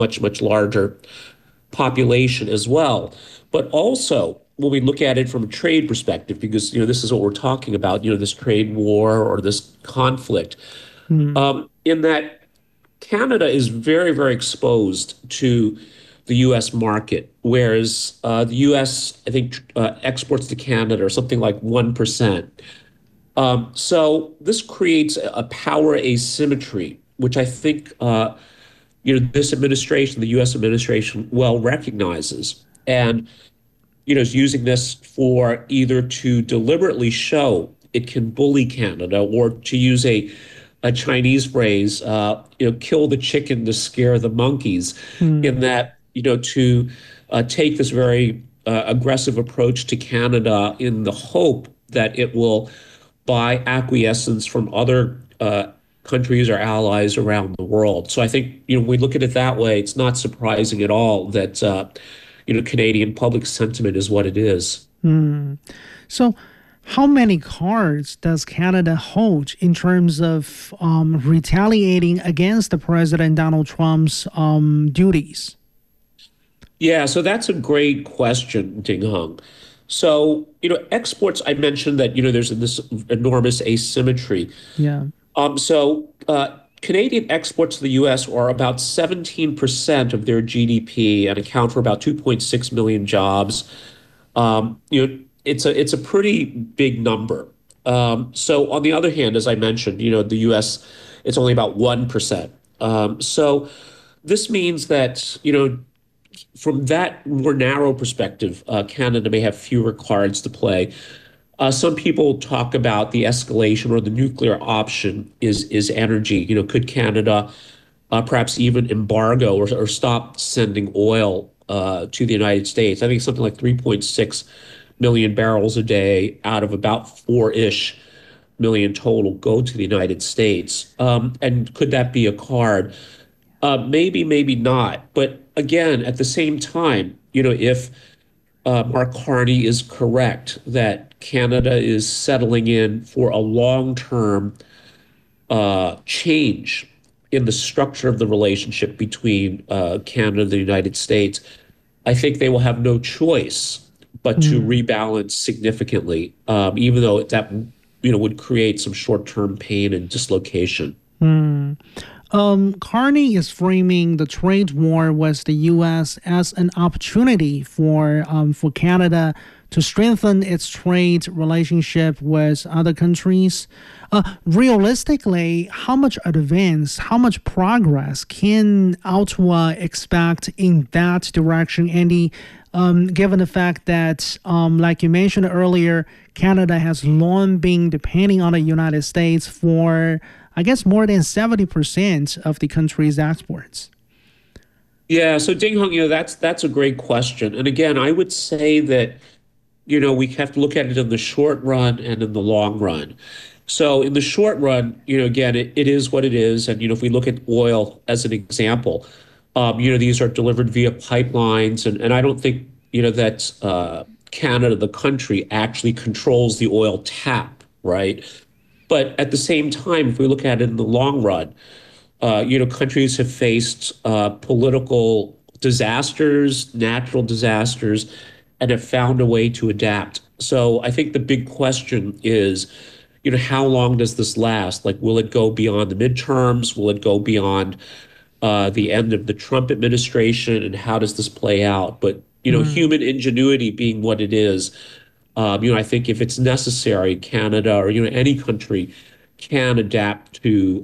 much larger population as well. But also, when we look at it from a trade perspective, because this is what we're talking about, this trade war or this conflict, Mm, in that Canada is very, very exposed to the U.S. market, whereas the U.S. I think exports to Canada are something like 1%. So this creates a power asymmetry, which I think this administration, the U.S. administration, well recognizes, and is using this for either to deliberately show it can bully Canada, or to use a Chinese phrase, kill the chicken to scare the monkeys, in mm, that, to take this very aggressive approach to Canada in the hope that it will buy acquiescence from other countries or allies around the world. So I think, when we look at it that way, it's not surprising at all that, Canadian public sentiment is what it is. mm. So, how many cards does Canada hold in terms of retaliating against the President Donald Trump's duties? Yeah, so that's a great question, Ding Hung. So, exports, I mentioned that, there's this enormous asymmetry. Yeah. Canadian exports to the US are about 17% of their GDP and account for about 2.6 million jobs. It's a pretty big number. So on the other hand, as I mentioned, the US, it's only about 1%. So this means that, from that more narrow perspective, Canada may have fewer cards to play. Some people talk about the escalation or the nuclear option is energy. Could Canada perhaps even embargo or stop sending oil to the United States? I think something like 3.6 million barrels a day out of about four-ish million total go to the United States. And could that be a card? Maybe, maybe not. But again, at the same time, if Mark Carney is correct that Canada is settling in for a long-term change in the structure of the relationship between Canada and the United States, I think they will have no choice but to Mm, rebalance significantly, even though that would create some short-term pain and dislocation. mm. Carney is framing the trade war with the U.S. as an opportunity for Canada to strengthen its trade relationship with other countries. Realistically, how much advance, how much progress can Ottawa expect in that direction, Andy? Given the fact that, like you mentioned earlier, Canada has long been depending on the United States for, I guess, more than 70% of the country's exports. Yeah, so Ding Hong, that's a great question. And again, I would say that, we have to look at it in the short run and in the long run. So in the short run, again, it is what it is. And, if we look at oil as an example, these are delivered via pipelines. And I don't think, that Canada, the country, actually controls the oil tap, right? But at the same time, if we look at it in the long run, countries have faced political disasters, natural disasters, and have found a way to adapt. So I think the big question is, how long does this last? Like, will it go beyond the midterms? Will it go beyond the end of the Trump administration? And how does this play out? But, Mm, human ingenuity being what it is, I think if it's necessary, Canada or, any country can adapt to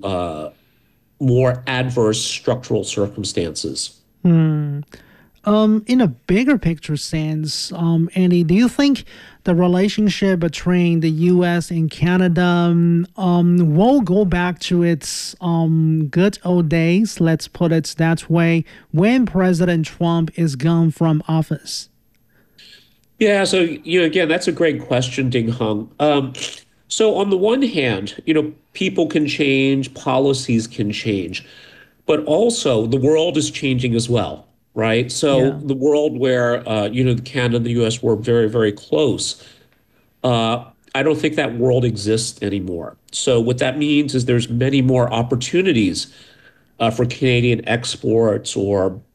more adverse structural circumstances. mm. In a bigger picture sense, Andy, do you think the relationship between the U.S. and Canada will go back to its good old days? Let's put it that way. When President Trump is gone from office. Yeah, so again, that's a great question, Ding Hung. So on the one hand, people can change, policies can change, but also the world is changing as well, right? So Yeah. the world where Canada and the U.S. were very, very close, uh, I don't think that world exists anymore. So what that means is there's many more opportunities for Canadian exports or